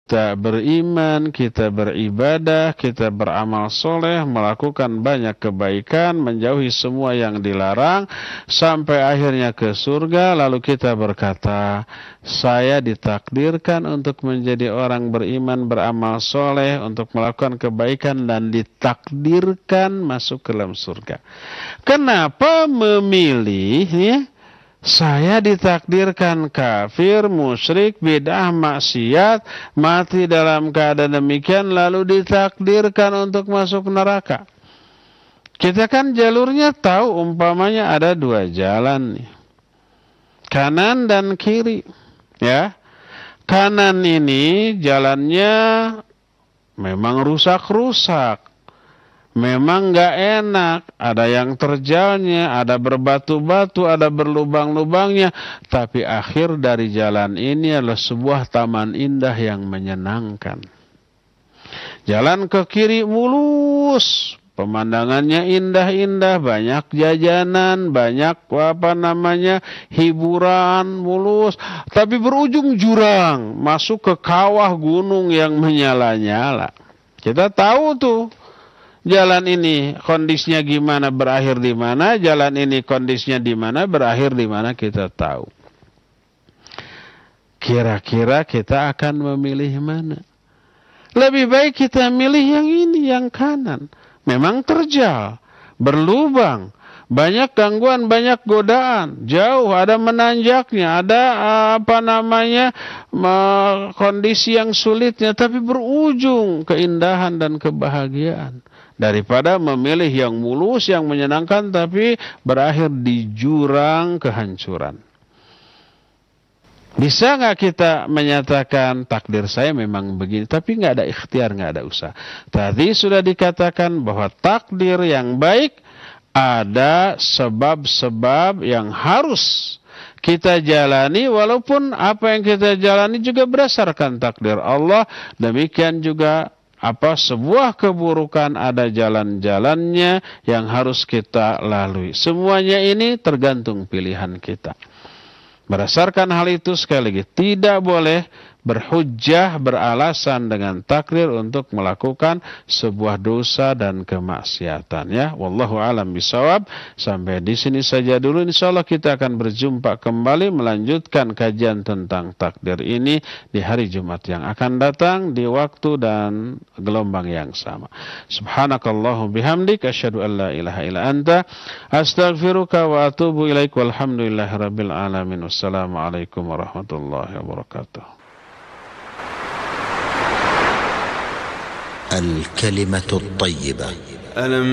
kita beriman, kita beribadah, kita beramal soleh, melakukan banyak kebaikan, menjauhi semua yang dilarang, sampai akhirnya ke surga, lalu kita berkata, saya ditakdirkan untuk menjadi orang beriman, beramal soleh, untuk melakukan kebaikan, dan ditakdirkan masuk ke dalam surga. Kenapa memilih, ya? Saya ditakdirkan kafir, musyrik, bid'ah, maksiat, mati dalam keadaan demikian, lalu ditakdirkan untuk masuk neraka. Kita kan jalurnya tahu, umpamanya ada dua jalan nih, kanan dan kiri, ya. Kanan ini jalannya memang rusak-rusak, memang nggak enak, ada yang terjalnya, ada berbatu-batu, ada berlubang-lubangnya, tapi akhir dari jalan ini adalah sebuah taman indah yang menyenangkan. Jalan ke kiri mulus, pemandangannya indah-indah, banyak jajanan, banyak hiburan, mulus, tapi berujung jurang, masuk ke kawah gunung yang menyala-nyala. Kita tahu tuh, jalan ini kondisinya gimana, berakhir di mana, jalan ini kondisinya di mana, berakhir di mana, kita tahu. Kira-kira kita akan memilih mana? Lebih baik kita milih yang ini, yang kanan. Memang terjal, berlubang, banyak gangguan, banyak godaan, jauh, ada menanjaknya, ada kondisi yang sulitnya, tapi berujung keindahan dan kebahagiaan. Daripada memilih yang mulus, yang menyenangkan, tapi berakhir di jurang kehancuran. Bisa nggak kita menyatakan takdir saya memang begini, tapi nggak ada ikhtiar, nggak ada usaha. Tadi sudah dikatakan bahwa takdir yang baik ada sebab-sebab yang harus kita jalani, walaupun apa yang kita jalani juga berdasarkan takdir Allah. Demikian juga sebuah keburukan ada jalan-jalannya yang harus kita lalui. Semuanya ini tergantung pilihan kita. Berdasarkan hal itu, sekali lagi, tidak boleh berhujjah, beralasan dengan takdir untuk melakukan sebuah dosa dan kemaksiatan, ya. Wallahu a'lam bishawab. Sampai di sini saja dulu. Insyaallah kita akan berjumpa kembali melanjutkan kajian tentang takdir ini di hari Jumat yang akan datang di waktu dan gelombang yang sama. Subhanakallahu bihamdik asyhadu an la ilaha illa anta astaghfiruka wa atubu ilaik. Walhamdulillahirabbil alamin. Wassalamualaikum warahmatullahi wabarakatuh. الكلمة الطيبة.